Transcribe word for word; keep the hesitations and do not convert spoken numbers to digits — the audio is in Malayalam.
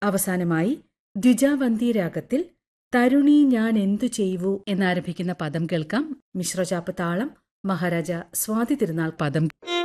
അവസാനമായി ദ്വിജാവന്തി രാഗത്തിൽ തരുണി ഞാൻ എന്തു ചെയ്വൂ എന്നാരംഭിക്കുന്ന പദം കേൾക്കാം. മിശ്രചാപ്പ് താളം, മഹാരാജ സ്വാതി തിരുനാൾ പദം.